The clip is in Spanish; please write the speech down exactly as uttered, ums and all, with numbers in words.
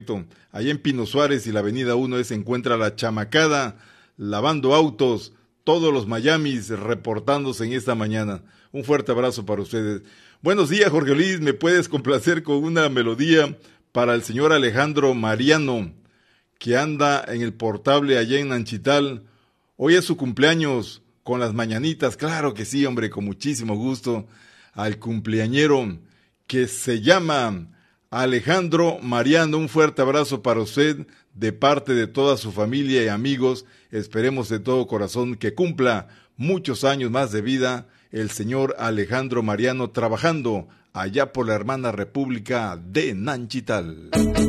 Allá en Pino Suárez y la Avenida uno se encuentra La Chamacada, lavando autos, todos los Miamis reportándose en esta mañana. Un fuerte abrazo para ustedes. Buenos días, Jorge Luis, ¿me puedes complacer con una melodía para el señor Alejandro Mariano, que anda en el portable allá en Nanchital? Hoy es su cumpleaños con las mañanitas, claro que sí, hombre, con muchísimo gusto, al cumpleañero que se llama Alejandro Mariano. Un fuerte abrazo para usted de parte de toda su familia y amigos. Esperemos de todo corazón que cumpla muchos años más de vida el señor Alejandro Mariano, trabajando allá por la hermana República de Nanchital.